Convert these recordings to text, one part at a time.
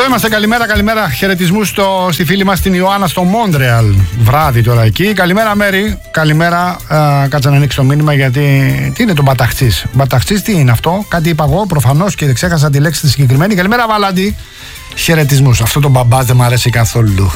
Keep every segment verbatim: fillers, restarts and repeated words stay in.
Εδώ είμαστε, καλημέρα, καλημέρα. Χαιρετισμούς στο, στη φίλη μας την Ιωάννα στο Μόντρεαλ. Βράδυ τώρα εκεί. Καλημέρα, Μέρη. Καλημέρα. Ε, κάτσε να ανοίξει το μήνυμα γιατί. Τι είναι το μπαταχτσής. Μπαταχτσής, τι είναι αυτό. Κάτι είπα εγώ προφανώς και ξέχασα τη λέξη τη συγκεκριμένη. Καλημέρα, Βαλάντη. Χαιρετισμούς. Αυτό το μπαμπάζ δεν μου αρέσει καθόλου.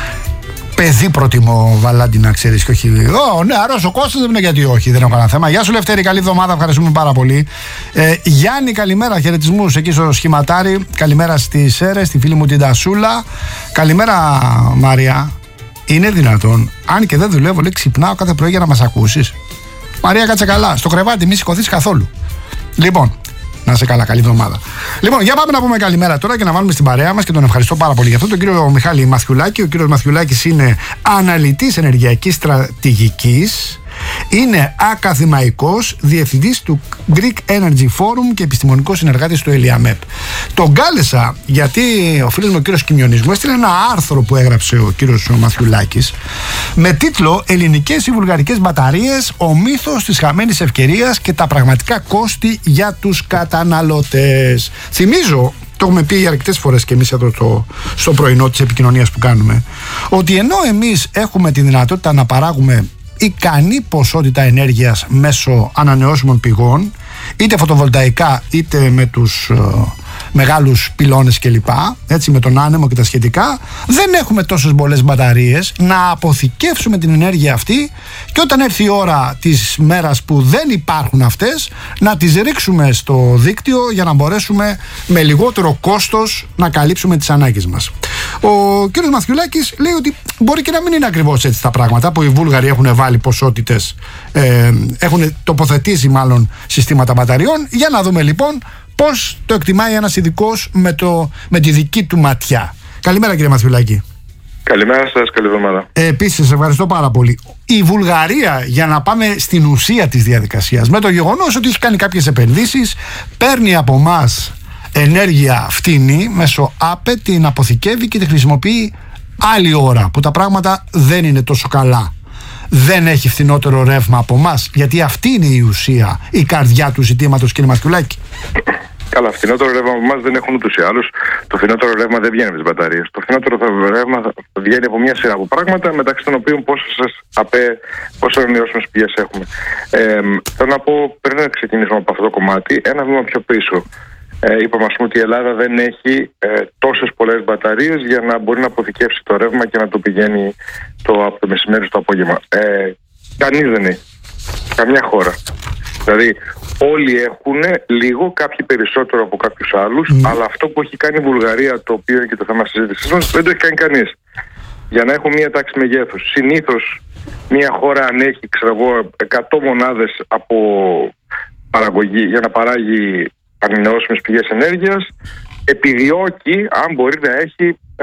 Παιδί προτιμώ, Βαλάντη, να ξέρεις, και όχι. Ω, νεαρός ο Κώστας, δεν είναι γιατί όχι, δεν έχω κανένα θέμα. Γεια σου, Λευτέρη, καλή εβδομάδα, ευχαριστούμε πάρα πολύ. Ε, Γιάννη, καλημέρα, χαιρετισμούς εκεί στο Σχηματάρι. Καλημέρα στη Σέρε, στη φίλη μου την Τασούλα. Καλημέρα, Μαρία. Είναι δυνατόν, αν και δεν δουλεύω, λέει, ξυπνάω κάθε πρωί για να μας ακούσεις. Μαρία, κάτσε καλά. Στο κρεβάτι, μη σηκωθείς καθόλου. Λοιπόν. Να είσαι καλά, καλή εβδομάδα. Λοιπόν, για πάμε να πούμε καλημέρα τώρα και να βάλουμε στην παρέα μας και τον ευχαριστώ πάρα πολύ για αυτό τον κύριο Μιχάλη Μαθιουλάκη. Ο κύριος Μαθιουλάκης είναι αναλυτής ενεργειακής στρατηγικής, είναι ακαδημαϊκός, διευθυντής του Greek Energy Forum και επιστημονικός συνεργάτης του ΕΛΙΑΜΕΠ. Τον κάλεσα γιατί ο φίλος μου ο κύριος Κιμιονής μου έστειλε ένα άρθρο που έγραψε ο κύριος Μαθιουλάκης με τίτλο «Ελληνικές ή βουλγαρικές μπαταρίες, ο μύθος της χαμένης ευκαιρίας και τα πραγματικά κόστη για τους καταναλωτές». Θυμίζω, το έχουμε πει αρκετές φορές και εμείς εδώ το, στο πρωινό της επικοινωνίας που κάνουμε, ότι ενώ εμείς έχουμε τη δυνατότητα να παράγουμε ικανή ποσότητα ενέργειας μέσω ανανεώσιμων πηγών, είτε φωτοβολταϊκά είτε με τους ε, μεγάλους πυλώνες κλπ, έτσι, με τον άνεμο και τα σχετικά, δεν έχουμε τόσες πολλές μπαταρίες να αποθηκεύσουμε την ενέργεια αυτή και όταν έρθει η ώρα της μέρας που δεν υπάρχουν αυτές να τις ρίξουμε στο δίκτυο για να μπορέσουμε με λιγότερο κόστος να καλύψουμε τις ανάγκες μας. Ο κ. Μαθιουλάκης λέει ότι μπορεί και να μην είναι ακριβώς έτσι τα πράγματα, που οι Βούλγαροι έχουν βάλει ποσότητες, ε, έχουν τοποθετήσει μάλλον συστήματα μπαταριών. Για να δούμε λοιπόν πώς το εκτιμάει ένας ειδικός με, το, με τη δική του ματιά. Καλημέρα, κύριε Μαθιουλάκη. Καλημέρα σας, καλή εβδομάδα. Ε, επίσης, ευχαριστώ πάρα πολύ. Η Βουλγαρία, για να πάμε στην ουσία της διαδικασίας, με το γεγονός ότι έχει κάνει κάποιες επενδύσεις, παίρνει από εμάς ενέργεια φτηνή μέσω ΑΠΕ, την αποθηκεύει και τη χρησιμοποιεί άλλη ώρα που τα πράγματα δεν είναι τόσο καλά. Δεν έχει φθηνότερο ρεύμα από εμάς, γιατί αυτή είναι η ουσία, η καρδιά του ζητήματος, κύριε Μαθιουλάκη. Καλά, φθηνότερο ρεύμα από εμάς δεν έχουν ούτως ή άλλως. Το φθηνότερο ρεύμα δεν βγαίνει από τις μπαταρίες. Το φθηνότερο ρεύμα βγαίνει από μια σειρά από πράγματα, μεταξύ των οποίων πόσες ΑΠΕ, πόσες ανανεώσιμες πηγές έχουμε. Ε, θέλω να πω, πριν να ξεκινήσουμε από αυτό το κομμάτι, ένα βήμα πιο πίσω. Ε, είπαμε, ας πούμε, ότι η Ελλάδα δεν έχει ε, τόσες πολλές μπαταρίες για να μπορεί να αποθηκεύσει το ρεύμα και να το πηγαίνει το, από το μεσημέρι στο απόγευμα. Ε, κανείς δεν έχει. Καμιά χώρα. Δηλαδή, όλοι έχουν λίγο, κάποιοι περισσότερο από κάποιους άλλους, mm. αλλά αυτό που έχει κάνει η Βουλγαρία, το οποίο είναι και το θέμα συζήτησης μας, δεν το έχει κάνει κανείς. Για να έχω μία τάξη μεγέθους. Συνήθως, μία χώρα αν έχει, ξέρω εγώ, εκατό μονάδες από παραγωγή για να παράγει ανανεώσιμες πηγές ενέργειας, επιδιώκει, αν μπορεί, να έχει ε,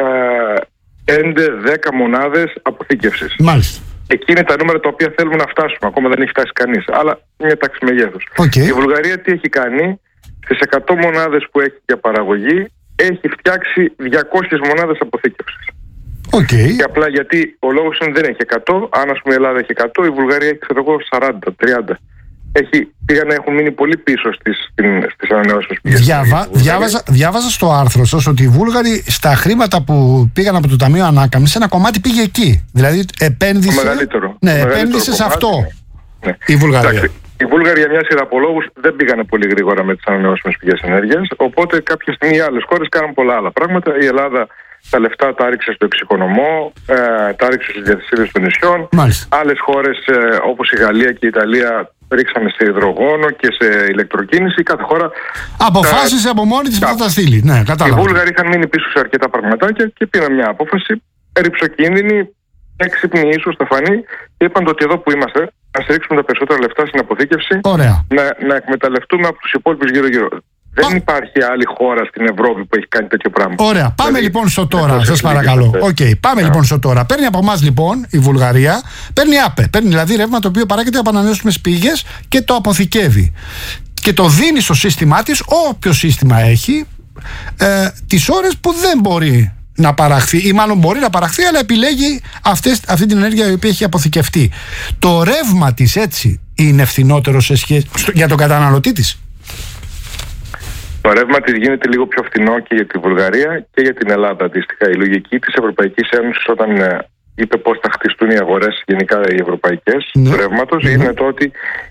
πέντε δέκα μονάδες αποθήκευσης. Μάλιστα. Εκεί είναι τα νούμερα τα οποία θέλουμε να φτάσουμε. Ακόμα δεν έχει φτάσει κανείς, αλλά μια τάξη μεγέθους. Okay. Η Βουλγαρία τι έχει κάνει? Στις εκατό μονάδες που έχει για παραγωγή, έχει φτιάξει διακόσιες μονάδες αποθήκευσης. Okay. Και απλά γιατί ο λόγος είναι δεν έχει εκατό, αν ας πούμε η Ελλάδα έχει εκατό, η Βουλγαρία έχει, ξέρω εγώ, σαράντα τριάντα. Έχει, πήγαν να έχουν μείνει πολύ πίσω στις, στις ανανεώσιμες πηγές. Διάβα, διάβαζα, διάβαζα στο άρθρο σας ότι οι Βούλγαροι στα χρήματα που πήγαν από το Ταμείο Ανάκαμψης, ένα κομμάτι πήγε εκεί. Δηλαδή επένδυσε, το μεγαλύτερο, ναι, το επένδυσε μεγαλύτερο σε αυτό, ναι. η Βουλγαρία. Εντάξει, η Βούλγαροι για μια σειρά από λόγους δεν πήγανε πολύ γρήγορα με τις ανανεώσιμες πηγές ενέργειας. Οπότε κάποια στιγμή οι άλλες χώρες κάνουν πολλά άλλα πράγματα. Η Ελλάδα τα λεφτά τα ρίξε στο εξοικονομώ, ε, τα ρίξε στις διαθεσίδες των νησιών. Άλλες χώρες ε, όπως η Γαλλία και η Ιταλία ρίξαμε σε υδρογόνο και σε ηλεκτροκίνηση. Κάθε χώρα αποφάσισε από μόνη της που θα τα στείλει. Ναι, οι Βούλγαροι είχαν μείνει πίσω σε αρκετά πραγματάκια και πήραν μια απόφαση ρυψοκίνδυνη, έξυπνη, ίσως θα φανεί, και είπαν ότι εδώ που είμαστε, να ρίξουμε τα περισσότερα λεφτά στην αποθήκευση, να, να εκμεταλλευτούμε από τους υπόλοιπους γύρω-γύρω. Δεν Α. υπάρχει άλλη χώρα στην Ευρώπη που έχει κάνει τέτοιο πράγμα. Ωραία. Πάμε δηλαδή, λοιπόν στο τώρα, σας παρακαλώ. Okay. Πάμε yeah. λοιπόν στο τώρα. Παίρνει από εμάς λοιπόν η Βουλγαρία, παίρνει ΑΠΕ. Παίρνει δηλαδή ρεύμα το οποίο παράγεται από ανανεώσιμες πηγές και το αποθηκεύει. Και το δίνει στο σύστημά της, όποιο σύστημα έχει, ε, τις ώρες που δεν μπορεί να παραχθεί, ή μάλλον μπορεί να παραχθεί, αλλά επιλέγει αυτές, αυτή την ενέργεια η οποία έχει αποθηκευτεί. Το ρεύμα της έτσι είναι φθηνότερο σε σχέση, στο, για τον καταναλωτή της. το ρεύμα της γίνεται λίγο πιο φθηνό και για τη Βουλγαρία και για την Ελλάδα αντίστοιχα. Η λογική της Ευρωπαϊκής Ένωσης όταν είπε πώς θα χτιστούν οι αγορές γενικά οι ευρωπαϊκές ναι. του ρεύματος ναι. είναι το ότι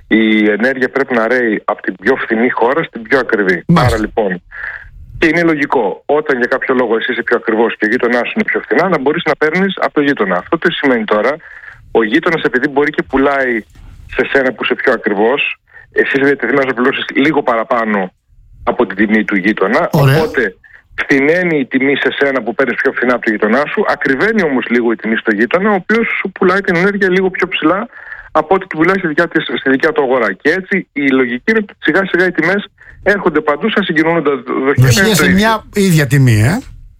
η ενέργεια πρέπει να ρέει από την πιο φθηνή χώρα στην πιο ακριβή. Μάλιστα. Άρα λοιπόν, και είναι λογικό όταν για κάποιο λόγο εσύ είσαι πιο ακριβώς και ο γείτονάς σου είναι πιο φθηνά να μπορείς να παίρνεις από το γείτονα. Αυτό τι σημαίνει τώρα? Ο γείτονας επειδή μπορεί και πουλάει σε σένα που είσαι πιο ακριβώς, εσύ είσαι διατεθειμένος να πληρώσεις λίγο παραπάνω από την τιμή του γείτονα. Ωραία. Οπότε φθηναίνει η τιμή σε σένα που παίρνεις πιο φθηνά από το γείτονά σου, ακριβένει όμως λίγο η τιμή στο γείτονα, ο οποίος σου πουλάει την ενέργεια λίγο πιο ψηλά από ό,τι την πουλάει στη δικιά, της, στη δικιά του αγορά. Και έτσι η λογική είναι ότι σιγά σιγά οι τιμές έρχονται παντού, σαν συγκοινωνούντα δοχεία. σε μια ίδια τιμή, ε.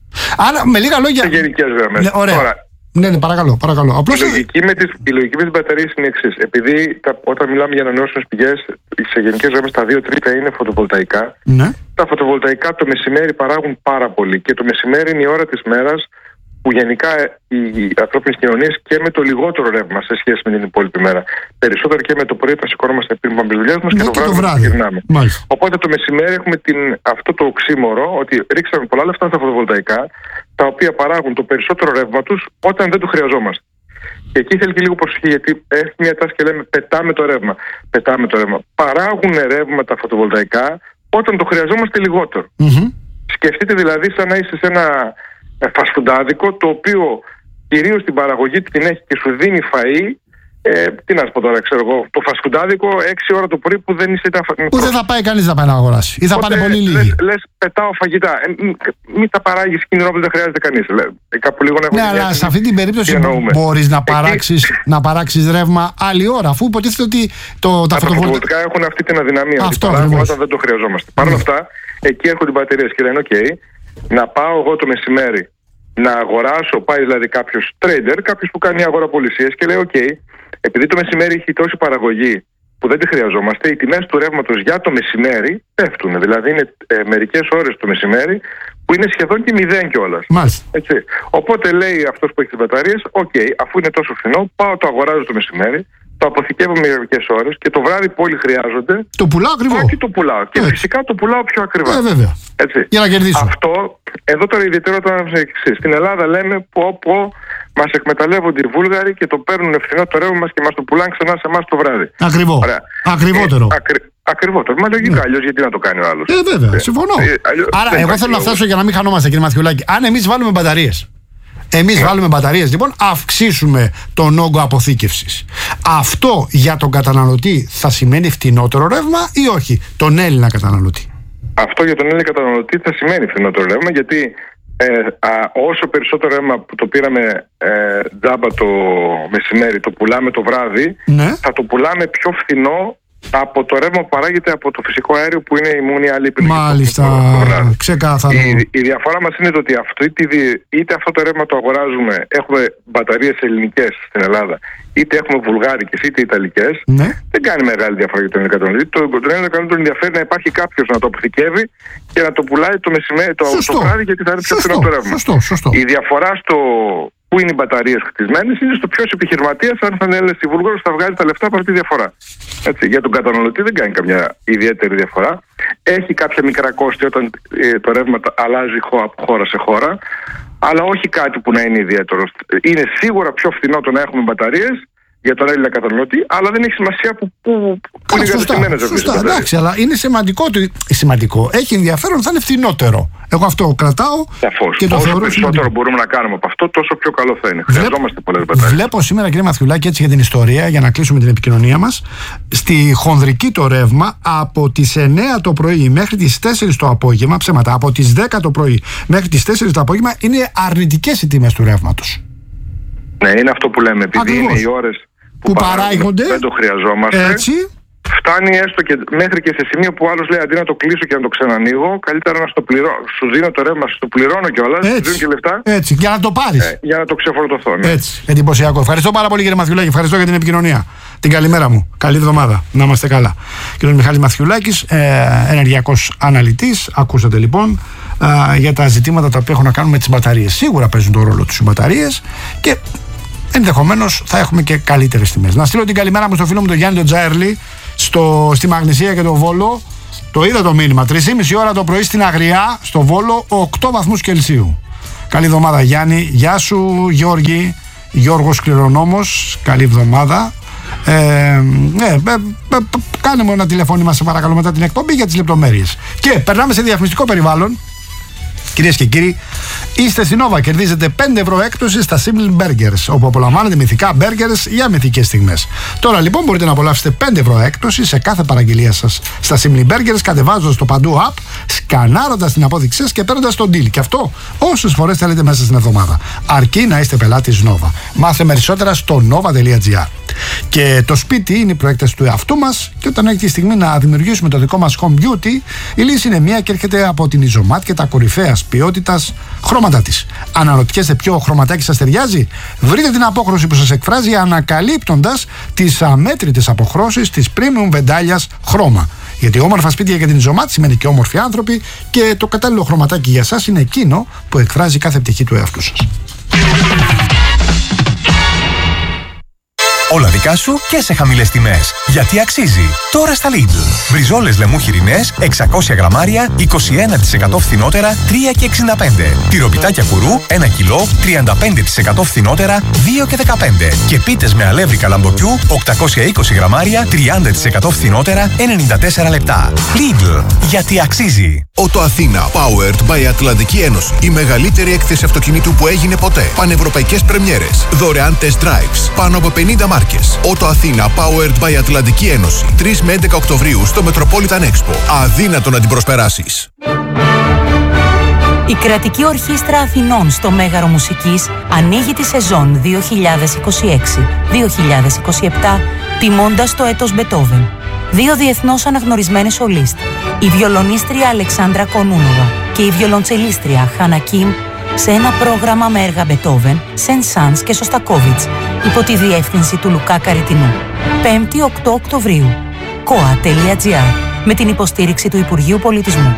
Άρα με λίγα λόγια. Σε γενικές γραμμές. Ναι, ωραία. Τώρα, ναι, ναι, παρακαλώ, παρακαλώ. Απλώς... Η, λογική με τις, η λογική με τις μπαταρίες είναι η εξής. Επειδή τα, όταν μιλάμε για ανανεώσιμες πηγές, σε γενικές γραμμές τα δύο τρίτα είναι φωτοβολταϊκά. Ναι. Τα φωτοβολταϊκά το μεσημέρι παράγουν πάρα πολύ. Και το μεσημέρι είναι η ώρα της μέρας που γενικά οι ανθρώπινες κοινωνίες και με το λιγότερο ρεύμα σε σχέση με την υπόλοιπη μέρα. Περισσότερο και με το πρωί όταν σηκώνομαστε πριν πάμε δουλειές μας, ναι, και το βράδυ, βράδυ. Γυρνάμε. Μάλιστα. Οπότε το μεσημέρι έχουμε την, αυτό το οξύμορο ότι ρίξαμε πολλά λεφτά στα φωτοβολταϊκά, τα οποία παράγουν το περισσότερο ρεύμα τους όταν δεν το χρειαζόμαστε. Και εκεί θέλει και λίγο προσοχή, γιατί έχει μια τάση και λέμε πετάμε το ρεύμα. Πετάμε το ρεύμα. Παράγουν ρεύμα τα φωτοβολταϊκά όταν το χρειαζόμαστε λιγότερο. Mm-hmm. Σκεφτείτε δηλαδή σαν να είσαι σε ένα φασφουντάδικο το οποίο κυρίως την παραγωγή την έχει και σου δίνει φαΐ. Ε, τι να σου πω τώρα, ξέρω εγώ, το φασφουντάδικο έξι ώρα το πρωί που δεν είσαι. Που δεν θα πάει κανείς να πάει να αγοράσει. Ή θα πάνε πολύ λίγοι. Λες, λες πετάω φαγητά. Ε, μην μη τα παράγεις εκείνη την ώρα που δεν χρειάζεται κανείς. Ε, κάπου λίγο να ναι, αλλά σε αυτή την περίπτωση μπορείς να παράξεις, να παράξεις ρεύμα άλλη ώρα, αφού υποτίθεται ότι το, τα φωτοβολταϊκά έχουν αυτή την αδυναμία. Αυτό παράγουν όταν δεν το χρειαζόμαστε. Παρ' όλα αυτά, εκεί έρχονται οι μπαταρίες και λένε: OK, να πάω εγώ το μεσημέρι να αγοράσω, πάει δηλαδή κάποιος trader, κάποιος που κάνει αγοραπολισίες και λέει: OK, επειδή το μεσημέρι έχει τόση παραγωγή που δεν τη χρειαζόμαστε, οι τιμές του ρεύματος για το μεσημέρι πέφτουν. Δηλαδή είναι ε, μερικές ώρες το μεσημέρι που είναι σχεδόν και μηδέν κιόλας. Έτσι. Οπότε λέει αυτός που έχει τις μπαταρίες: OK, αφού είναι τόσο φθηνό, πάω το αγοράζω το μεσημέρι, το αποθηκεύω μερικές ώρες και το βράδυ που όλοι χρειάζονται. Το πουλάω ακριβό. Όχι, το πουλάω. Και έτσι. Φυσικά το πουλάω πιο ακριβά. Ε, βέβαια. Έτσι. Για να κερδίσω. Αυτό, εδώ τώρα η ιδιαιτερότητα είναι εξής. Στην Ελλάδα λέμε πω πω μας εκμεταλλεύονται οι Βούλγαροι και το παίρνουν φθηνό το ρεύμα μας και μας το πουλάνε ξανά σε εμάς το βράδυ. Ακριβό. Ωραία. Ακριβότερο. Ε, ακρι... Ακριβότερο. Μα λογικά, ναι. Αλλιώς γιατί να το κάνει ο άλλος. Ε, βέβαια. Συμφωνώ. Ε, αλλιώς... Άρα, εγώ θέλω να φτάσω για να μην χανόμαστε, κύριε Μαθιουλάκη. Αν εμείς βάλουμε μπαταρίες. Εμείς yeah. βάλουμε μπαταρίες, λοιπόν, αυξήσουμε τον όγκο αποθήκευσης. Αυτό για τον καταναλωτή θα σημαίνει φτηνότερο ρεύμα ή όχι, τον Έλληνα καταναλωτή? Αυτό για τον Έλληνα καταναλωτή θα σημαίνει φτηνότερο ρεύμα, γιατί ε, α, όσο περισσότερο ρεύμα που το πήραμε ε, τζάμπα το μεσημέρι, το πουλάμε το βράδυ, ναι. θα το πουλάμε πιο φθηνό από το ρεύμα που παράγεται από το φυσικό αέριο που είναι η μόνη άλλη επιλογή. Μάλιστα, ξεκάθαρα. Η, η διαφορά μας είναι ότι αυτό, είτε, είτε αυτό το ρεύμα το αγοράζουμε, έχουμε μπαταρίες ελληνικές στην Ελλάδα, είτε έχουμε βουλγάρικες είτε ιταλικές, ναι. δεν κάνει μεγάλη διαφορά για τον Έλληνα καταναλωτή. Τον Έλληνα καταναλωτή ενδιαφέρει να υπάρχει κάποιος να το αποθηκεύει και να το πουλάει το μεσημέρι, το, το βράδυ, γιατί θα είναι πιο φθηνό το ρεύμα. Σωστό, σωστό. Η διαφορά στο πού είναι οι μπαταρίες χτισμένες είναι στο ποιος επιχειρηματίας, αν θα είναι Έλληνας ή Βούλγαρος, θα βγάζει τα λεφτά από αυτή τη διαφορά. Έτσι, για τον καταναλωτή δεν κάνει καμιά ιδιαίτερη διαφορά. Έχει κάποια μικρά κόστη όταν ε, το ρεύμα αλλάζει από χώρα σε χώρα, αλλά όχι κάτι που να είναι ιδιαίτερο. Είναι σίγουρα πιο φθηνό το να έχουμε μπαταρίες για τον Έλληνα καταναλωτή, αλλά δεν έχει σημασία που, που, που είναι κατευθυμένες αυτές τις μπαταρίες. Εντάξει, αλλά είναι σημαντικό, σημαντικό. Έχει ενδιαφέρον, θα είναι φθηνότερο. Εγώ αυτό κρατάω. Σαφώς. Και το όσο θεωρώ περισσότερο σημαντικό. μπορούμε να κάνουμε από αυτό, τόσο πιο καλό θα είναι. Χρειαζόμαστε πολλές μπαταρίες. Βλέπω σήμερα, κύριε Μαθιουλάκη, έτσι για την ιστορία, για να κλείσουμε την επικοινωνία μας, στη χονδρική το ρεύμα από τις εννιά το πρωί μέχρι τις τέσσερις το απόγευμα, ψέματα, από τις δέκα το πρωί μέχρι τις τέσσερις το απόγευμα, είναι αρνητικές οι τιμές του ρεύματος. Ναι, είναι αυτό που λέμε. Επειδή Ακριβώς. είναι οι ώρες που, που παράγονται, δεν το χρειαζόμαστε. Έτσι. Φτάνει έστω και μέχρι και σε σημείο που άλλος λέει αντί να το κλείσω και να το ξανανοίγω, καλύτερα να στο πληρώνω. Σου δίνω το ρεύμα, σου το πληρώνω κιόλας, σου δίνω και λεφτά. Έτσι, για να το πάρεις. Ε, για να το ξεφορτωθώ. Ναι. Έτσι, εντυπωσιακό. Ευχαριστώ πάρα πολύ, κύριε Μαθιουλάκη. Ευχαριστώ για την επικοινωνία. Την καλημέρα μου. Καλή εβδομάδα. Να είμαστε καλά. Κύριος Μιχάλης Μαθιουλάκης, ε, ενεργειακός αναλυτής. Ακούσατε λοιπόν ε, για τα ζητήματα τα οποία έχουν να κάνουν με τις μπαταρίες. Σίγουρα παίζουν τον ρόλο τους οι μπαταρίες και ενδεχομένως θα έχουμε και καλύτερες τιμές. Να στείλω την καλημέρα μου στο φίλο μου τον Γιάννη τον Τζάερλι στο, στη Μαγνησία και τον Βόλο, Το είδα το μήνυμα. τρεις και μισή ώρα το πρωί στην Αγριά, στο Βόλο, οκτώ βαθμούς Κελσίου. Καλή εβδομάδα Γιάννη. Γεια σου Γιώργη. Γιώργος Κληρονόμος. Καλή εβδομάδα. Ε, ε, ε, ε, ε, κάνε μου ένα τηλεφώνημα σε παρακαλώ μετά την εκπομπή για τις λεπτομέρειες. Και περνάμε σε διαφημιστικό περιβάλλον. Κυρίες και κύριοι, είστε στην Nova, κερδίζετε πέντε ευρώ έκπτωση στα Simple Burgers, όπου απολαμβάνετε μυθικά burgers για μυθικές στιγμές. Τώρα λοιπόν μπορείτε να απολαύσετε πέντε ευρώ έκπτωση σε κάθε παραγγελία σας στα Simple Burgers, κατεβάζοντας το παντού app, σκανάροντας την απόδειξή σας και παίρνοντας τον deal. Και αυτό όσες φορές θέλετε μέσα στην εβδομάδα. Αρκεί να είστε πελάτης Nova. Μάθε περισσότερα στο nova τελεία gr. Και το σπίτι είναι η προέκταση του εαυτού μας, και όταν έχει τη στιγμή να δημιουργήσουμε το δικό μας home beauty, η λύση είναι μία και έρχεται από την Ιζωμάτ και τα κορυφαία ποιότητας χρώματά της. Αναρωτιέστε ποιο χρωματάκι σας ταιριάζει? Βρείτε την απόχρωση που σας εκφράζει ανακαλύπτοντας τις αμέτρητες αποχρώσεις της premium βεντάλιας χρώμα. Γιατί όμορφα σπίτια για την Ιζωμάτ σημαίνει και όμορφοι άνθρωποι, και το κατάλληλο χρωματάκι για σας είναι εκείνο που εκφράζει κάθε πτυχή του εαυτού σας. Όλα δικά σου και σε χαμηλές τιμές. Γιατί αξίζει. Τώρα στα Lidl. Μπριζόλες λεμού χοιρινές, εξακόσια γραμμάρια, είκοσι ένα τοις εκατό φθηνότερα, τρία και εξήντα πέντε. Τυροπιτάκια κουρού, ένα κιλό, τριάντα πέντε τοις εκατό φθηνότερα, δύο και δεκαπέντε. Και πίτες με αλεύρι καλαμποκιού, οκτακόσια είκοσι γραμμάρια, τριάντα τοις εκατό φθηνότερα, ενενήντα τέσσερα λεπτά. Lidl. Γιατί αξίζει. Ότο Αθήνα, powered by Ατλαντική Ένωση. Η μεγαλύτερη έκθεση αυτοκινήτου που έγινε ποτέ. Πανευρωπαϊκές πρεμιέρες. Δωρεάν test drives. Πάνω από πενήντα μάρκες. Ότο Αθήνα, powered by Ατλαντική Ένωση. τρεις με έντεκα Οκτωβρίου στο Metropolitan Expo. Αδύνατο να την προσπεράσεις. Η Κρατική Ορχήστρα Αθηνών στο Μέγαρο Μουσικής ανοίγει τη σεζόν δύο χιλιάδες είκοσι έξι δύο χιλιάδες είκοσι επτά τιμώντας το έτος Μπετόβεν. Δύο διεθνώς αναγνωρισμένες σολίστ, η βιολονίστρια Αλεξάνδρα Κονούνοβα και η βιολοντσελίστρια Χάνα Κιμ, σε ένα πρόγραμμα με έργα Μπετόβεν, Σεν Σάνς και Σωστακόβιτς, υπό τη διεύθυνση του Λουκά Καριτινού. πέμπτη οκτώ Οκτωβρίου. κοα τελεία τζι άρ, με την υποστήριξη του Υπουργείου Πολιτισμού.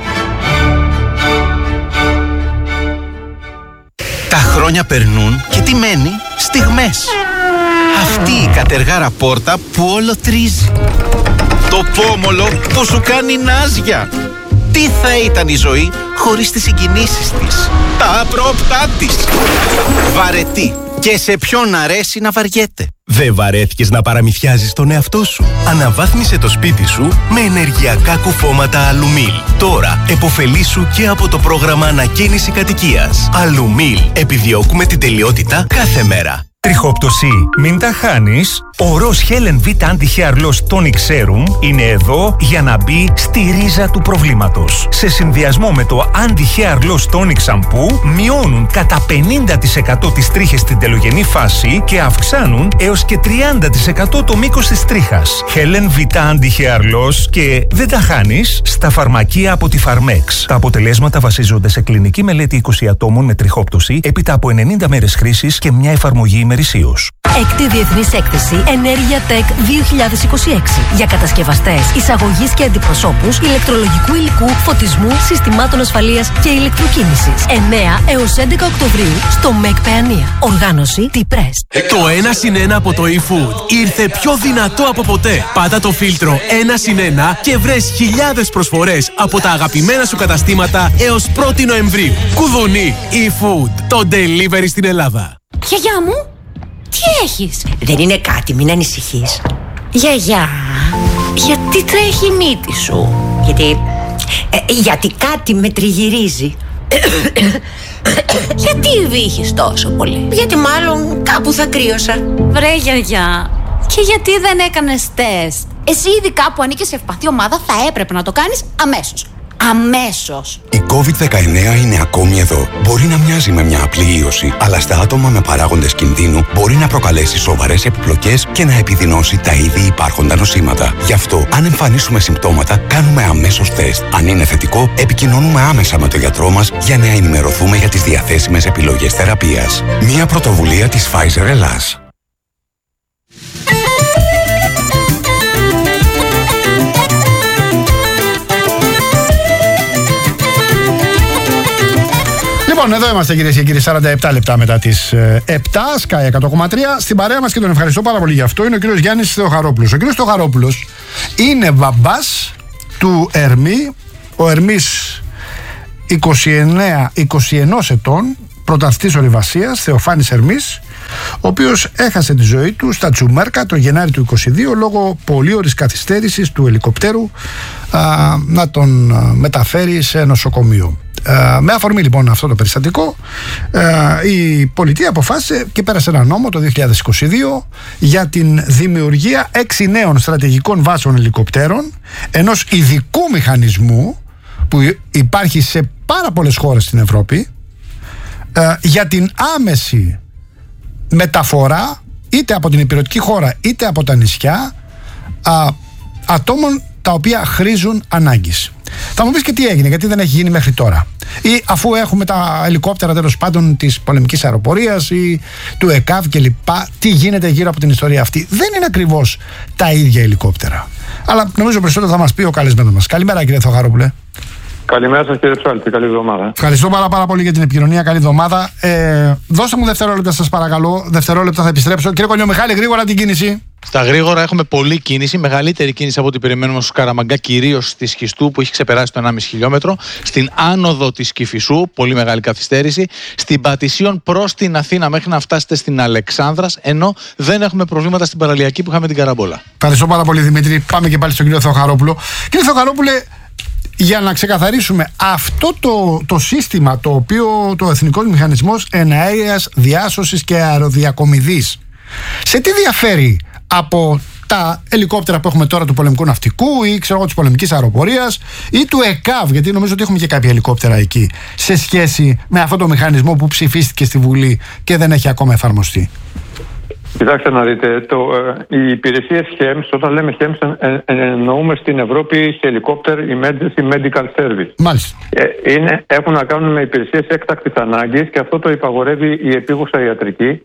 Τα χρόνια περνούν και τι μένει? Στιγμές. Αυτή η κατεργάρα πόρτα που όλο τρίζει. Το πόμολο που σου κάνει νάζια. Τι θα ήταν η ζωή χωρίς τις συγκινήσεις της, τα απρόπτά της. Βαρετή. Και σε ποιον αρέσει να βαριέται. Δεν βαρέθηκες να παραμυθιάζεις τον εαυτό σου? Αναβάθμισε το σπίτι σου με ενεργειακά κουφώματα Αλουμίλ. Τώρα επωφελήσου και από το πρόγραμμα ανακαίνιση κατοικίας. Αλουμίλ. Επιδιώκουμε την τελειότητα κάθε μέρα. Τριχόπτωση, μην τα χάνεις. Ο Ροζ Helen V Anti-Hair Loss Tonic Serum είναι εδώ για να μπει στη ρίζα του προβλήματος. Σε συνδυασμό με το Anti-Hair Loss Tonic Shampoo μειώνουν κατά πενήντα τοις εκατό τις τρίχες στην τελογενή φάση και αυξάνουν έως και τριάντα τοις εκατό το μήκος της τρίχας. Helen V Anti-Hair Loss και δεν τα χάνεις στα φαρμακεία από τη Pharmex. Τα αποτελέσματα βασίζονται σε κλινική μελέτη είκοσι ατόμων με τριχόπτωση έπειτα από ενενήντα μέρες χρήσης και μια εφαρμογή ημερησίως. Έκτη Διεθνής Έκθεση Ενέργεια Tech δύο χιλιάδες είκοσι έξι για κατασκευαστές, εισαγωγής και αντιπροσώπους ηλεκτρολογικού υλικού, φωτισμού, συστημάτων ασφαλείας και ηλεκτροκίνησης. εννέα έως έντεκα Οκτωβρίου στο ΜΕΚ Παιανία. Οργάνωση T-Press. Το ένα συν ένα από το eFood ήρθε πιο δυνατό από ποτέ. Πάτα το φίλτρο ένα συν ένα και βρες χιλιάδες προσφορές από τα αγαπημένα σου καταστήματα έως πρώτη Νοεμβρίου. Κουδουνί eFood, το delivery στην Ελλάδα. Γιαγιά μου, τι έχεις? Δεν είναι κάτι, μην ανησυχείς. Γιαγιά, γιατί τρέχει η μύτη σου? Γιατί... Ε, γιατί κάτι με τριγυρίζει. Γιατί βύχεις τόσο πολύ? Γιατί μάλλον κάπου θα κρύωσα. Βρε γιαγιά, και γιατί δεν έκανες τεστ? Εσύ ήδη κάπου ανήκεις σε ευπαθή ομάδα, θα έπρεπε να το κάνεις αμέσως. Αμέσως. Η κόβιντ δεκαεννέα είναι ακόμη εδώ. Μπορεί να μοιάζει με μια απλή ίωση, αλλά στα άτομα με παράγοντες κινδύνου μπορεί να προκαλέσει σοβαρές επιπλοκές και να επιδεινώσει τα ήδη υπάρχοντα νοσήματα. Γι' αυτό, αν εμφανίσουμε συμπτώματα, κάνουμε αμέσως τεστ. Αν είναι θετικό, επικοινωνούμε άμεσα με τον γιατρό μας για να ενημερωθούμε για τις διαθέσιμες επιλογές θεραπείας. Μια πρωτοβουλία της Pfizer Ελλάς. Λοιπόν, εδώ είμαστε κυρίες και κύριοι, σαράντα επτά λεπτά μετά τις επτά, Sky εκατό κόμμα τρία. Στην παρέα μας και τον ευχαριστώ πάρα πολύ γι' αυτό είναι ο κύριος Γιάννης Θεοχαρόπουλος. Ο κύριος Θεοχαρόπουλος είναι μπαμπάς του Ερμή. Ο Ερμής είκοσι εννέα είκοσι ένα ετών, πρωταθλητής ορειβασίας, Θεοφάνης Ερμής, ο οποίος έχασε τη ζωή του στα Τσουμέρκα το Γενάρη του είκοσι δύο λόγω πολύ ώρης καθυστέρησης του ελικοπτέρου α, να τον α, μεταφέρει σε νοσοκομείο. Α, με αφορμή λοιπόν αυτό το περιστατικό, α, η πολιτεία αποφάσισε και πέρασε ένα νόμο το δύο χιλιάδες είκοσι δύο για την δημιουργία έξι νέων στρατηγικών βάσεων ελικοπτέρων, ενός ειδικού μηχανισμού που υπάρχει σε πάρα πολλές χώρες στην Ευρώπη, α, για την άμεση μεταφορά είτε από την υπηρετική χώρα είτε από τα νησιά α, ατόμων τα οποία χρήζουν ανάγκης. Θα μου πεις και τι έγινε, γιατί δεν έχει γίνει μέχρι τώρα, ή αφού έχουμε τα ελικόπτερα τέλος πάντων της πολεμικής αεροπορίας ή του ΕΚΑΒ και λοιπά, τι γίνεται γύρω από την ιστορία αυτή. Δεν είναι ακριβώς τα ίδια ελικόπτερα, αλλά νομίζω περισσότερο θα μας πει ο καλεσμένος μας. Καλημέρα κύριε Θεοχαρόπουλε. Καλημέρα σας κύριε Ψάλτη, καλή εβδομάδα. Ευχαριστώ πάρα, πάρα πολύ για την επικοινωνία, καλή εβδομάδα. Ε, δώστε μου δευτερόλεπτα σας παρακαλώ, δευτερόλεπτα θα επιστρέψω. Κύριε Κολιομιχάλη, γρήγορα την κίνηση. Στα γρήγορα έχουμε πολλή κίνηση, μεγαλύτερη κίνηση από ό,τι περιμένουμε στο Σκαραμαγκά, κυρίως στη Σχιστού που έχει ξεπεράσει το ενάμιση χιλιόμετρο. Στην άνοδο της Κηφισού, πολύ μεγάλη καθυστέρηση. Στην Πατησίων προς την Αθήνα μέχρι να φτάσετε στην Αλεξάνδρας, ενώ δεν έχουμε προβλήματα στην παραλιακή που είχαμε την Καραμπόλα. Ευχαριστώ πάρα πολύ Δημήτρη. Πάμε και πάλι στον κύριο Θεοχαρόπουλο. Κύριε Θεοχαρόπουλε, για να ξεκαθαρίσουμε, αυτό το, το σύστημα το οποίο το Εθνικός Μηχανισμός Εναέριας Διάσωσης και Αεροδιακομιδής, σε τι διαφέρει από τα ελικόπτερα που έχουμε τώρα του πολεμικού ναυτικού ή ξέρω εγώ της πολεμικής αεροπορίας ή του ΕΚΑΒ, γιατί νομίζω ότι έχουμε και κάποια ελικόπτερα εκεί, σε σχέση με αυτό το μηχανισμό που ψηφίστηκε στη Βουλή και δεν έχει ακόμα εφαρμοστεί? Κοιτάξτε να δείτε, το, ε, οι υπηρεσίες χέμς, όταν λέμε χέμς ε, ε, εννοούμε στην Ευρώπη Helicopter Emergency Medical Service. Μάλιστα. Ε, είναι, έχουν να κάνουν με υπηρεσίες έκτακτης ανάγκης και αυτό το υπαγορεύει η επίγουσα ιατρική.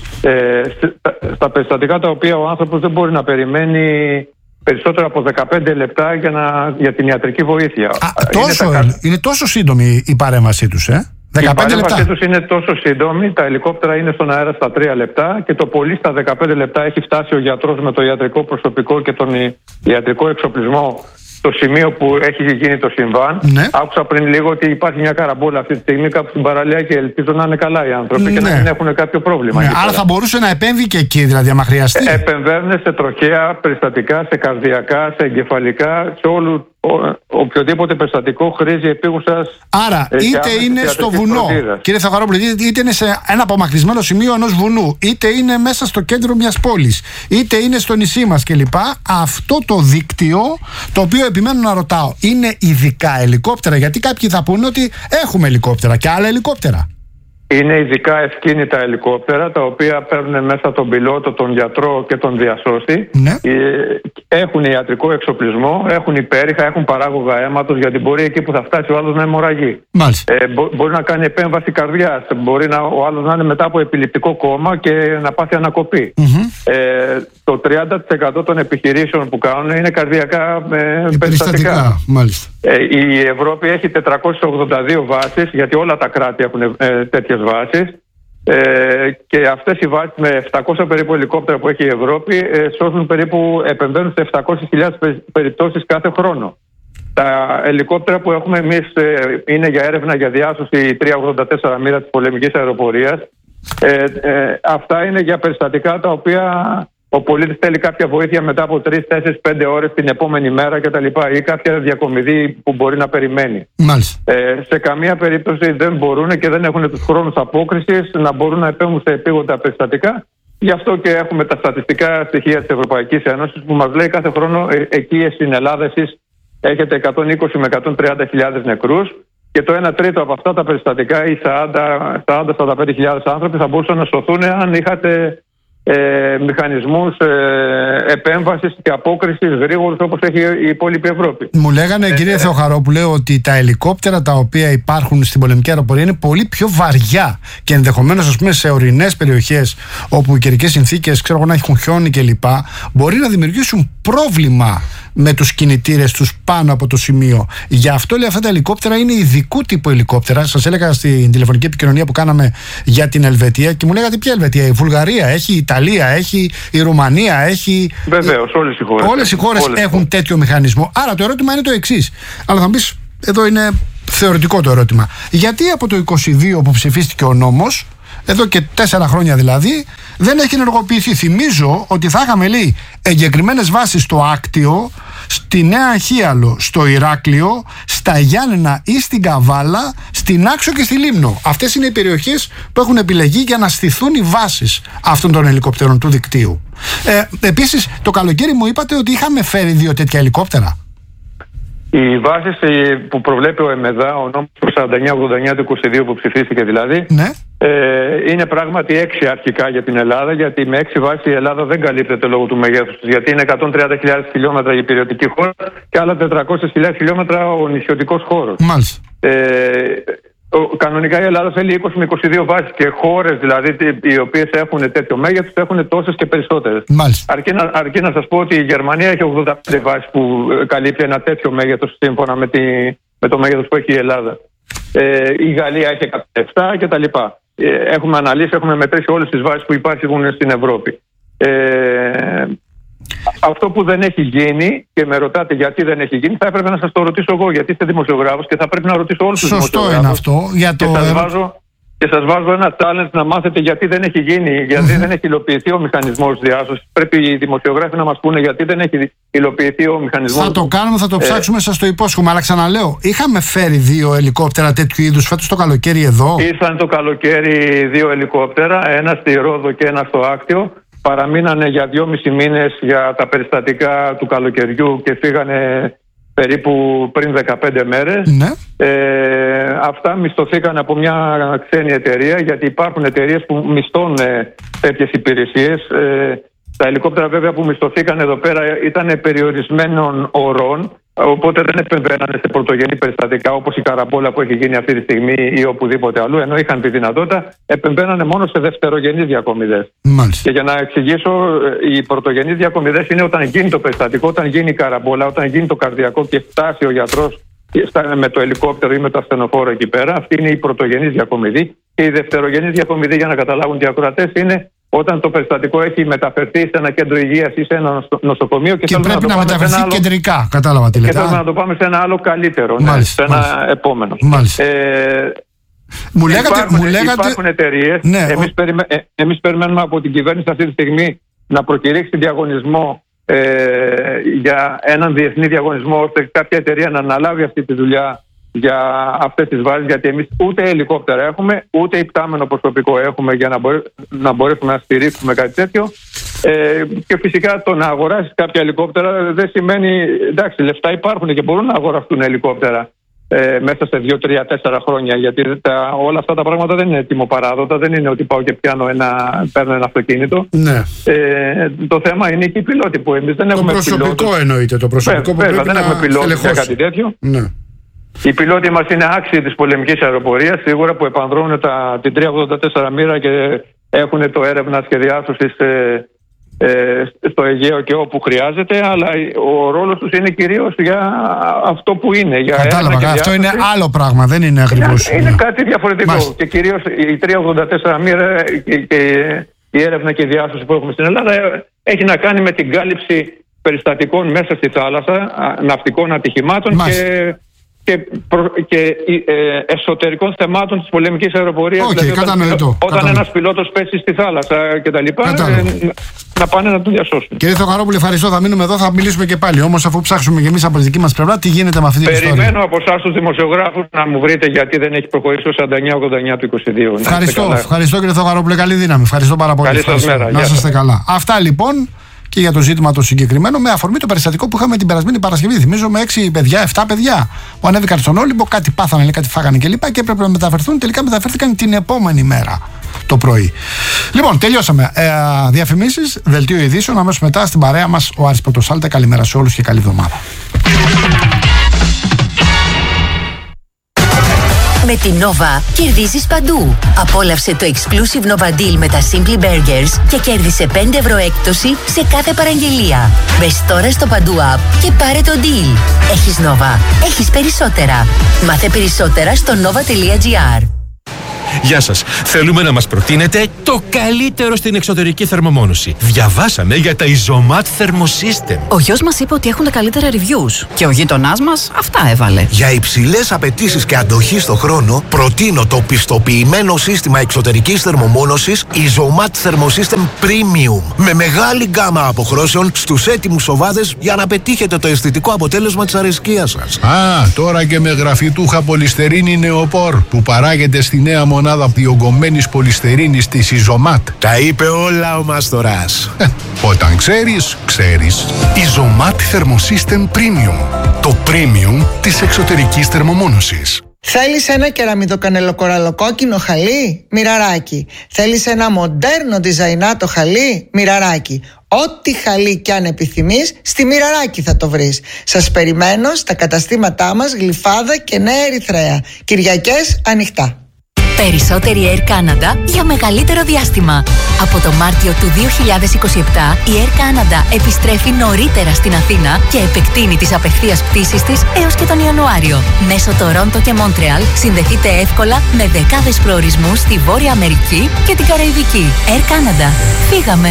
Ε, στα, στα περιστατικά τα οποία ο άνθρωπος δεν μπορεί να περιμένει περισσότερο από δεκαπέντε λεπτά για, να, για την ιατρική βοήθεια. Α, τόσο, είναι, τα... είναι τόσο σύντομη η παρέμβασή τους, ε? δεκαπέντε λεπτά. Η παρέμβασή τους είναι τόσο σύντομη, τα ελικόπτερα είναι στον αέρα στα τρία λεπτά και το πολύ στα δεκαπέντε λεπτά έχει φτάσει ο γιατρός με το ιατρικό προσωπικό και τον ιατρικό εξοπλισμό στο σημείο που έχει γίνει το συμβάν. Ναι. Άκουσα πριν λίγο ότι υπάρχει μια καραμπόλα αυτή τη στιγμή κάπου στην παραλία και ελπίζω να είναι καλά οι άνθρωποι, ναι, και να μην έχουν κάποιο πρόβλημα. Ναι, άρα θα μπορούσε να επέμβει και εκεί, δηλαδή, άμα χρειαστεί. Ε, επεμβαίνουν σε τροχαία περιστατικά, σε καρδιακά, σε εγκεφαλικά, σε όλου. Ο, οποιοδήποτε περιστατικό χρήζει επίγουσας. Άρα, ε, είτε είναι στο βουνό, φροντίδας. Κύριε Θεοχαρόπουλε, είτε είναι σε ένα απομακρυσμένο σημείο ενός βουνού, είτε είναι μέσα στο κέντρο μιας πόλης, είτε είναι στο νησί μας κλπ. Αυτό το δίκτυο, το οποίο επιμένω να ρωτάω, είναι ειδικά ελικόπτερα? Γιατί κάποιοι θα πούνε ότι έχουμε ελικόπτερα και άλλα ελικόπτερα. Είναι ειδικά ευκίνητα ελικόπτερα, τα οποία παίρνουν μέσα τον πιλότο, τον γιατρό και τον διασώστη. Ναι. Έχουν ιατρικό εξοπλισμό, έχουν υπέρηχα, έχουν παράγωγα αίματος, γιατί μπορεί εκεί που θα φτάσει ο άλλος να αιμορραγεί. Ε, μπο, μπορεί να κάνει επέμβαση καρδιάς, μπορεί να, ο άλλος να είναι μετά από επιληπτικό κόμμα και να πάθει ανακοπή. Mm-hmm. Ε, το τριάντα τοις εκατό των επιχειρήσεων που κάνουν είναι καρδιακά ε, περιστατικά. Μάλιστα. Ε, η Ευρώπη έχει τετρακόσιες ογδόντα δύο βάσεις, γιατί όλα τα κράτη έχουν ε, τέτοιες βάσεις. Ε, και αυτές οι βάσεις με επτακόσια περίπου ελικόπτερα που έχει η Ευρώπη ε, σώζουν περίπου, επεμβαίνουν σε επτακόσιες χιλιάδες περιπτώσεις κάθε χρόνο. Τα ελικόπτερα που έχουμε εμείς ε, είναι για έρευνα για διάσωση τριακόσια ογδόντα τέσσερα μοίρα της πολεμικής αεροπορίας. Ε, ε, αυτά είναι για περιστατικά τα οποία ο πολίτης θέλει κάποια βοήθεια μετά από τρεις, τέσσερις, πέντε ώρες την επόμενη μέρα κτλ. Ή κάποια διακομιδή που μπορεί να περιμένει. Μάλιστα. Ε, σε καμία περίπτωση δεν μπορούν και δεν έχουν τους χρόνους απόκρισης να μπορούν να επέμβουν σε επίγοντα περιστατικά. Γι' αυτό και έχουμε τα στατιστικά στοιχεία της Ευρωπαϊκής Ένωσης που μας λέει κάθε χρόνο ε, εκεί στην Ελλάδα εσείς έχετε εκατόν είκοσι με εκατόν τριάντα χιλιάδες νεκρούς και το ένα τρίτο από αυτά τα περιστατικά ή σαράντα με σαράντα πέντε χιλιάδες άνθρωποι θα μπορούσαν να σωθούν αν είχατε Ε, μηχανισμούς ε, επέμβασης και απόκρισης γρήγορους όπως έχει η υπόλοιπη Ευρώπη. Μου λέγανε, ε, κύριε ε, Θεοχαρόπουλε, ότι τα ελικόπτερα τα οποία υπάρχουν στην πολεμική αεροπορία είναι πολύ πιο βαριά και ενδεχομένως, ας πούμε, σε ορεινές περιοχές όπου οι καιρικές συνθήκες, ξέρω εγώ, να έχουν χιόνι κλπ., μπορεί να δημιουργήσουν πρόβλημα με τους κινητήρες τους πάνω από το σημείο. Γι' αυτό λέει αυτά τα ελικόπτερα είναι ειδικού τύπου ελικόπτερα. Σας έλεγα στην τηλεφωνική επικοινωνία που κάναμε για την Ελβετία και μου λέγατε ποια Ελβετία? Η Βουλγαρία έχει, η Ιταλία έχει, η Ρουμανία έχει. Βεβαίως, όλες οι χώρες. Όλες οι χώρες όλες έχουν χώρες. τέτοιο μηχανισμό. Άρα το ερώτημα είναι το εξής. Αλλά θα μου πεις, εδώ είναι θεωρητικό το ερώτημα. Γιατί από το είκοσι δύο που ψηφίστηκε ο νόμος, εδώ και τέσσερα χρόνια δηλαδή, δεν έχει ενεργοποιηθεί? Θυμίζω ότι θα είχαμε, λέει, εγκεκριμένες βάσεις στο Άκτιο, στη Νέα Χίαλο, στο Ηράκλειο, στα Γιάννενα ή στην Καβάλα, στην Άξο και στη Λίμνο. Αυτές είναι οι περιοχές που έχουν επιλεγεί για να στηθούν οι βάσεις αυτών των ελικόπτερων του δικτύου. Ε, επίσης, το καλοκαίρι μου είπατε ότι είχαμε φέρει δύο τέτοια ελικόπτερα. Οι βάσεις που προβλέπει ο ΕΜΕΔΑ, ο νόμος σαράντα εννιά ογδόντα εννιά του είκοσι δύο που ψηφίστηκε δηλαδή, ναι. ε, είναι πράγματι έξι αρχικά για την Ελλάδα, γιατί με έξι βάσεις η Ελλάδα δεν καλύπτεται λόγω του μεγέθους της, γιατί είναι εκατόν τριάντα χιλιάδες χιλιόμετρα η υπηρετική χώρα και άλλα τετρακόσιες χιλιάδες χιλιόμετρα ο νησιωτικός χώρος. Μάλιστα. Ε, κανονικά η Ελλάδα θέλει είκοσι με είκοσι δύο βάσεις και χώρες δηλαδή οι οποίες έχουν τέτοιο μέγεθος έχουν τόσες και περισσότερες. Αρκεί να, αρκεί να σας πω ότι η Γερμανία έχει ογδόντα πέντε βάσεις που καλύπτει ένα τέτοιο μέγεθος σύμφωνα με, τη, με το μέγεθος που έχει η Ελλάδα. Ε, η Γαλλία έχει εκατόν επτά κτλ. Ε, έχουμε αναλύσει, έχουμε μετρήσει όλες τις βάσεις που υπάρχουν στην Ευρώπη. Ε, Αυτό που δεν έχει γίνει και με ρωτάτε γιατί δεν έχει γίνει, θα έπρεπε να σας το ρωτήσω εγώ, γιατί είστε δημοσιογράφος και θα πρέπει να ρωτήσω όλους τους δημοσιογράφους. Σωστό είναι αυτό. Για το... και, σας βάζω, και σας βάζω ένα challenge να μάθετε γιατί δεν έχει γίνει, γιατί mm-hmm. δεν έχει υλοποιηθεί ο μηχανισμός διάσωσης. Πρέπει οι δημοσιογράφοι να μας πούνε γιατί δεν έχει υλοποιηθεί ο μηχανισμός. Θα το κάνουμε, θα το ψάξουμε, ε... σας το υπόσχομαι. Αλλά ξαναλέω, είχαμε φέρει δύο ελικόπτερα τέτοιου είδους φέτος το καλοκαίρι εδώ. Ήρθαν το καλοκαίρι δύο ελικόπτερα, ένα στη Ρόδο και ένα στο Άκτιο. Παραμείνανε για δυόμισι μήνες για τα περιστατικά του καλοκαιριού και φύγανε περίπου πριν δεκαπέντε μέρες. Ναι. Ε, αυτά μισθωθήκαν από μια ξένη εταιρεία, γιατί υπάρχουν εταιρείες που μισθώνουν τέτοιες υπηρεσίες. Ε, τα ελικόπτερα βέβαια που μισθωθήκαν εδώ πέρα ήταν περιορισμένων ωρών, οπότε δεν επεμβαίνανε σε πρωτογενή περιστατικά όπως η καραμπόλα που έχει γίνει αυτή τη στιγμή ή οπουδήποτε αλλού, ενώ είχαν τη δυνατότητα, επεμβαίνανε μόνο σε δευτερογενείς διακομιδές. Μάλιστα. Και για να εξηγήσω, οι πρωτογενείς διακομιδές είναι όταν γίνει το περιστατικό, όταν γίνει η καραμπόλα, όταν γίνει το καρδιακό και φτάσει ο γιατρός με το ελικόπτερο ή με το ασθενοφόρο εκεί πέρα. Αυτή είναι η πρωτογενής διακομιδή. Και η δευτερογενής διακομιδή, για να καταλάβουν και οι ακροατές, είναι όταν το περιστατικό έχει μεταφερθεί σε ένα κέντρο υγείας ή σε ένα νοσοκομείο και, και πρέπει να, να μεταφερθεί άλλο... κεντρικά. Κατάλαβα τι λέτε. Και θέλουμε να το πάμε σε ένα άλλο καλύτερο, ναι, σε ένα μάλιστα. επόμενο. Μάλιστα. Ε, μου λέγατε, υπάρχουν, μου λέγατε... υπάρχουν εταιρείες. Ναι, εμείς, ο... περιμέ... ε, εμείς περιμένουμε από την κυβέρνηση αυτή τη στιγμή να προκηρύξει διαγωνισμό ε, για έναν διεθνή διαγωνισμό, ώστε κάποια εταιρεία να αναλάβει αυτή τη δουλειά για αυτές τις βάσεις, γιατί εμείς ούτε ελικόπτερα έχουμε, ούτε υπτάμενο προσωπικό έχουμε για να, μπορέ, να μπορέσουμε να στηρίξουμε κάτι τέτοιο. Ε, και φυσικά το να αγοράσεις κάποια ελικόπτερα δεν σημαίνει, εντάξει, λεφτά υπάρχουν και μπορούν να αγοραστούν ελικόπτερα ε, μέσα σε δύο, τρία, τέσσερα χρόνια, γιατί τα, όλα αυτά τα πράγματα δεν είναι τιμοπαράδοτα, δεν είναι ότι πάω και πιάνω ένα, παίρνω ένα αυτοκίνητο. Ναι. Ε, το θέμα είναι και οι πιλότοι που εμείς δεν το έχουμε. Το προσωπικό πιλότους. Εννοείται, το προσωπικό Βέβαια, που πρέπει δεν να έχουμε πιλότους για κάτι τέτοιο. Ναι. Οι πιλότοι μας είναι άξιοι της πολεμικής αεροπορίας, σίγουρα, που επανδρώνουν τα, την τριακόσια ογδόντα τέσσερα μοίρα και έχουν το έρευνα και διάσωση ε, ε, στο Αιγαίο και όπου χρειάζεται, αλλά ο ρόλος τους είναι κυρίως για αυτό που είναι. Για Κατάλαβα, αυτό διάσωση. Είναι άλλο πράγμα, δεν είναι ακριβώς. Είναι, είναι κάτι διαφορετικό. Μάλιστα. Και κυρίως η τριακόσια ογδόντα τέσσερα μοίρα και, και η έρευνα και η διάσωση που έχουμε στην Ελλάδα έχει να κάνει με την κάλυψη περιστατικών μέσα στη θάλασσα, ναυτικών ατυχημάτων και, και, προ, και ε, εσωτερικών θεμάτων της πολεμικής αεροπορίας. Okay, δηλαδή, κατανοητό, όταν όταν ένας πιλότος πέσει στη θάλασσα κτλ. Ε, να πάνε να τον διασώσουν. Κύριε Θεοχαρόπουλε, ευχαριστώ. Θα μείνουμε εδώ, θα μιλήσουμε και πάλι. Όμως, αφού ψάξουμε και εμείς από τη δική μας πλευρά, τι γίνεται με αυτή την ιστορία. Περιμένω από εσάς τους δημοσιογράφους να μου βρείτε γιατί δεν έχει προχωρήσει το σαράντα εννιά ογδόντα εννιά του είκοσι δύο. Ευχαριστώ, ευχαριστώ κύριε Θεοχαρόπουλε. Καλή δύναμη. Ευχαριστώ πάρα πολύ. Καλή σας μέρα. Να είστε καλά. Αυτά λοιπόν. Και για το ζήτημα το συγκεκριμένο, με αφορμή το περιστατικό που είχαμε την περασμένη Παρασκευή. Θυμίζω με έξι παιδιά, εφτά παιδιά που ανέβηκαν στον Όλυμπο, κάτι πάθανε, κάτι φάγανε κλπ. Και, και έπρεπε να μεταφερθούν. Τελικά μεταφέρθηκαν την επόμενη μέρα το πρωί. Λοιπόν, τελειώσαμε. Ε, διαφημίσεις, δελτίο ειδήσεων. Αμέσως μετά στην παρέα μας ο Άρης Πρωτοσάλτα. Καλημέρα σε όλους και καλή εβδομάδα. Με την Nova κερδίζεις παντού. Απόλαυσε το exclusive Nova Deal με τα Simply Burgers και κέρδισε πέντε ευρώ έκπτωση σε κάθε παραγγελία. Μπες τώρα στο Παντού App και πάρε το deal. Έχεις Nova. Έχεις περισσότερα. Μάθε περισσότερα στο nova τελεία gr. Γεια σας. Θέλουμε να μας προτείνετε το καλύτερο στην εξωτερική θερμομόνωση. Διαβάσαμε για τα Isomat Thermosystem. Ο γιος μας είπε ότι έχουν τα καλύτερα reviews. Και ο γείτονάς μας αυτά έβαλε. Για υψηλές απαιτήσεις και αντοχή στο χρόνο, προτείνω το πιστοποιημένο σύστημα εξωτερικής θερμομόνωσης Isomat Thermosystem Premium. Με μεγάλη γκάμα αποχρώσεων στους έτοιμους οβάδες για να πετύχετε το αισθητικό αποτέλεσμα της αρεσκίας σας. Α, τώρα και με γραφιτούχα πολυστερίνη νεοπόρ που παράγεται στη νέα μονάδα διογκωμένης πολυστερίνης της Isomat. Τα είπε όλα ο Μάστορας. Ε, όταν ξέρεις, ξέρεις. Isomat Thermosystem Premium. Το premium της εξωτερικής θερμομόνωσης. Θέλεις ένα κεραμιδοκανελοκοραλοκόκκινο χαλί? Μοιραράκι. Θέλεις ένα μοντέρνο διζαϊνάτο χαλί? Μοιραράκι. Ό,τι χαλί κι αν επιθυμείς, στη Μοιραράκι θα το βρεις. Σας περιμένω στα καταστήματά μας Γλυφάδα και Νέα Ερυθρέα. Κυριακές ανοιχτά. Περισσότερη Air Canada για μεγαλύτερο διάστημα. Από το Μάρτιο του δύο χιλιάδες είκοσι επτά, η Air Canada επιστρέφει νωρίτερα στην Αθήνα και επεκτείνει τις απευθείας πτήσεις της έως και τον Ιανουάριο. Μέσω Τορόντο και Μόντρεαλ συνδεθείτε εύκολα με δεκάδες προορισμούς στη Βόρεια Αμερική και την Καραϊβική. Air Canada. Φύγαμε!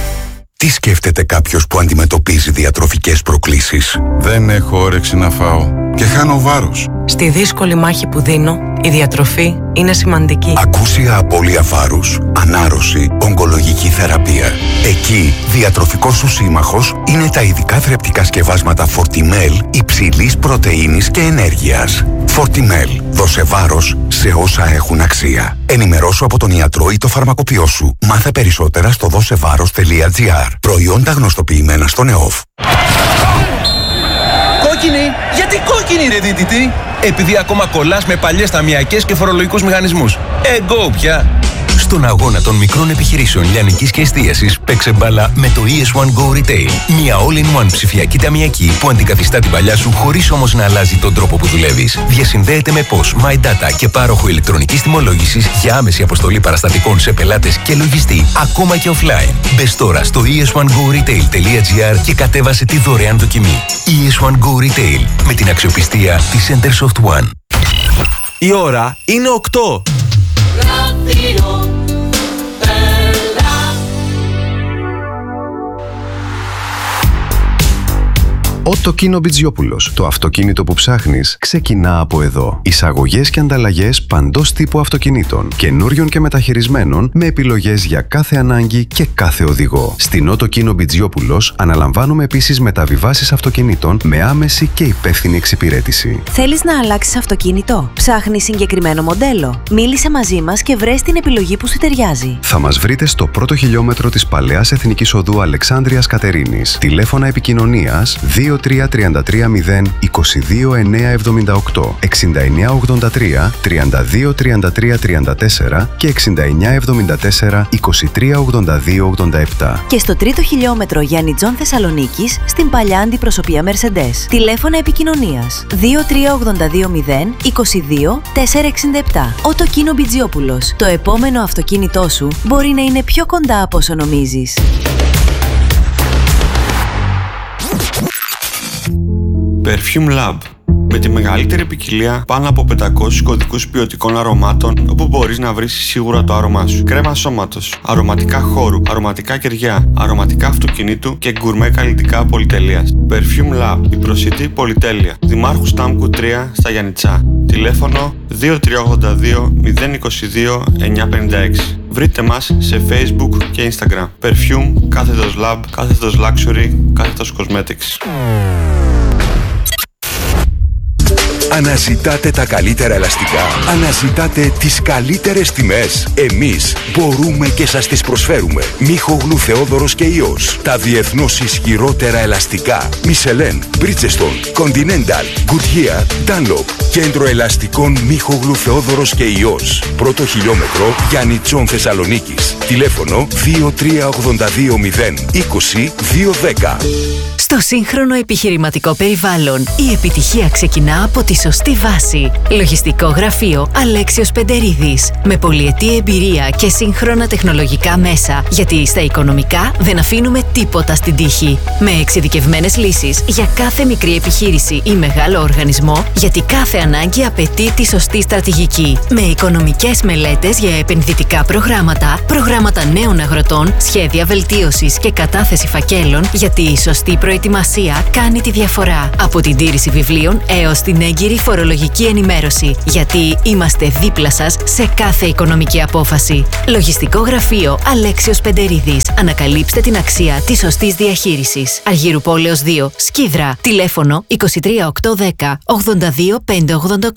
Τι σκέφτεται κάποιος που αντιμετωπίζει διατροφικές προκλήσεις? Δεν έχω όρεξη να φάω και χάνω βάρος. Στη δύσκολη μάχη που δίνω, η διατροφή είναι σημαντική. Ακούσια απώλεια βάρους, ανάρρωση, ογκολογική θεραπεία. Εκεί, διατροφικός σου σύμμαχος είναι τα ειδικά θρεπτικά σκευάσματα Fortimel υψηλής πρωτεΐνης και ενέργειας. Fortimel. Δώσε βάρος σε όσα έχουν αξία. Ενημερώσου από τον ιατρό ή το φαρμακοποιό σου. Μάθε περισσότερα στο δώσεβάρος τελεία gr. Προϊόντα γνωστοποιημένα στον ΕΟΦ. Κόκκινη! Γιατί κόκκινη ρε δίτητη? Επειδή ακόμα κολλάς με παλιές ταμιακές και φορολογικούς μηχανισμούς. Εγκό πια! Στον αγώνα των μικρών επιχειρήσεων λιανικής και εστίασης, παίξε μπάλα με το ι ες one Go Retail. Μια all-in-one ψηφιακή ταμιακή που αντικαθιστά την παλιά σου χωρίς όμως να αλλάζει τον τρόπο που δουλεύεις. Διασυνδέεται με P O S, MyData και πάροχο ηλεκτρονικής τιμολόγησης για άμεση αποστολή παραστατικών σε πελάτες και λογιστή, ακόμα και offline. Μπες τώρα στο ι ες one go retail τελεία gr και κατέβασε τη δωρεάν δοκιμή. ι ες one Go Retail, με την αξιοπιστία της Centersoft One. Η ώρα είναι οκτώ. Οτοκίνο Μπιτζιόπουλος. Το αυτοκίνητο που ψάχνεις ξεκινά από εδώ. Εισαγωγές και ανταλλαγές παντός τύπου αυτοκινήτων, καινούριων και μεταχειρισμένων, με επιλογές για κάθε ανάγκη και κάθε οδηγό. Στην Οτοκίνο Μπιτζιόπουλος αναλαμβάνουμε επίσης μεταβιβάσεις αυτοκινήτων με άμεση και υπεύθυνη εξυπηρέτηση. Θέλεις να αλλάξεις αυτοκίνητο? Ψάχνεις συγκεκριμένο μοντέλο? Μίλησε μαζί μας και βρες την επιλογή που σου ταιριάζει. Θα μας βρείτε στο πρώτο χιλιόμετρο της Παλαιάς Εθνικής Οδού Αλεξάνδρειας Κατερίνης. Τηλέφωνα επικοινωνίας δύο τρία τρία τρία μηδέν είκοσι δύο εννιακόσια εβδομήντα οκτώ, εξήντα εννιά ογδόντα τρία, τριάντα δύο τριάντα τρία τριάντα τέσσερα και εξήντα εννιά εβδομήντα τέσσερα, είκοσι τρία ογδόντα δύο ογδόντα επτά. Και στο τρίτο χιλιόμετρο Γιάννη Τζον Θεσσαλονίκης, στην παλιά αντιπροσωπεία Mercedes. Τηλέφωνα επικοινωνίας δύο τρία ογδόντα δύο μηδέν είκοσι δύο τετρακόσια εξήντα επτά. Οτοκίνο Μπιτζιόπουλος. Το επόμενο αυτοκίνητό σου μπορεί να είναι πιο κοντά από όσο νομίζεις. Perfume Lab. Με τη μεγαλύτερη ποικιλία πάνω από πεντακόσιους κωδικούς ποιοτικών αρωμάτων, όπου μπορείς να βρεις σίγουρα το άρωμά σου. Κρέμα σώματος, αρωματικά χώρου, αρωματικά κεριά, αρωματικά αυτοκινήτου και γκουρμέ καλλιτικά πολυτελείας. Perfume Lab, η προσιτή πολυτέλεια. Δημάρχου Στάμκου τρία στα Γιαννιτσά. Τηλέφωνο δύο τρία ογδόντα δύο μηδέν είκοσι δύο εννιακόσια πενήντα έξι. Βρείτε μας σε Facebook και Instagram. Perfume, κάθετος Lab, κάθετος Luxury, κάθετος Cosmetics. Αναζητάτε τα καλύτερα ελαστικά. Αναζητάτε τις καλύτερες τιμές. Εμείς μπορούμε και σας τις προσφέρουμε. Μίχογλου Θεόδωρος και Ιός. Τα διεθνώς ισχυρότερα ελαστικά. Michelin, Bridgestone, Continental, Goodyear, Dunlop. Κέντρο ελαστικών Μίχογλου Θεόδωρος και Ιός. Πρώτο χιλιόμετρο Γιάννη Τζον Θεσσαλονίκης. Τηλέφωνο δύο τρία ογδόντα δύο μηδέν είκοσι δύο δέκα. Στο σύγχρονο επιχειρηματικό περιβάλλον, η επιτυχία ξεκινά από τη σωστή βάση. Λογιστικό γραφείο Αλέξιος Πεντερίδης. Με πολυετή εμπειρία και σύγχρονα τεχνολογικά μέσα, γιατί στα οικονομικά δεν αφήνουμε τίποτα στην τύχη. Με εξειδικευμένες λύσεις για κάθε μικρή επιχείρηση ή μεγάλο οργανισμό, γιατί κάθε ανάγκη απαιτεί τη σωστή στρατηγική. Με οικονομικές μελέτες για επενδυτικά προγράμματα, προγράμματα νέων αγροτών, σχέδια βελτίωσης και κατάθεση φακέλων, γιατί η σωστή προετοιμασία κάνει τη διαφορά. Από την τήρηση βιβλίων έως την έγκυρη φορολογική ενημέρωση, γιατί είμαστε δίπλα σας σε κάθε οικονομική απόφαση. Λογιστικό γραφείο Αλέξιος Πεντερίδης. Ανακαλύψτε την αξία της σωστής διαχείρισης. Αργύρου Πόλεως δύο, Σκίδρα. Τηλέφωνο είκοσι τρία οκτακόσια δέκα ογδόντα δύο πεντακόσια ογδόντα οκτώ.